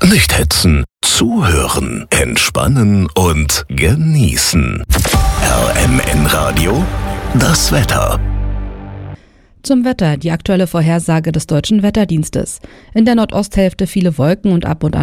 Nicht hetzen, zuhören, entspannen und genießen. RMN Radio, das Wetter. Zum Wetter, die aktuelle Vorhersage des Deutschen Wetterdienstes. In der Nordosthälfte viele Wolken und ab und an